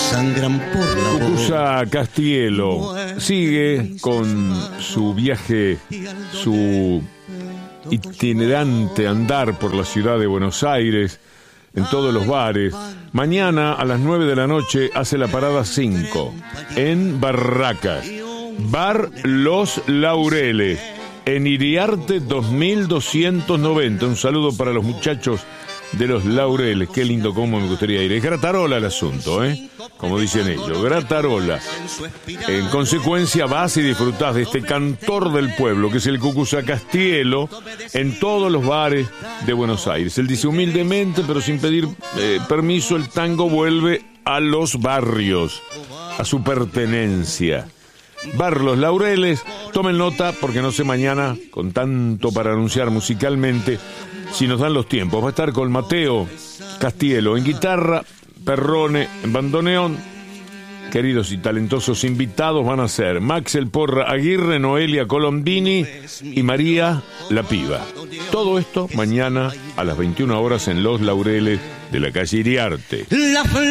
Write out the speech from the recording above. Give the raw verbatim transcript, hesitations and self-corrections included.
sangran por la voz. Cucuza Castielo sigue con su viaje, su itinerante andar por la ciudad de Buenos Aires, en todos los bares. Mañana a las nueve de la noche hace la parada cinco en Barracas, Bar Los Laureles, en Iriarte dos mil doscientos noventa. Un saludo para los muchachos de Los Laureles. Qué lindo, cómo me gustaría ir. Es gratarola el asunto, ¿eh? Como dicen ellos, gratarola. En consecuencia vas y disfrutás de este cantor del pueblo, que es el Cucuza Castielo, en todos los bares de Buenos Aires. Él dice humildemente, pero sin pedir eh, permiso, el tango vuelve a los barrios, a su pertenencia. Bar Los Laureles, tomen nota, porque no sé mañana, con tanto para anunciar musicalmente, si nos dan los tiempos. Va a estar con Mateo Castielo en guitarra, Perrone en bandoneón. Queridos y talentosos invitados van a ser Maxel Porra Aguirre, Noelia Colombini y María La Piba. Todo esto mañana a las veintiuna horas en Los Laureles de la calle Iriarte.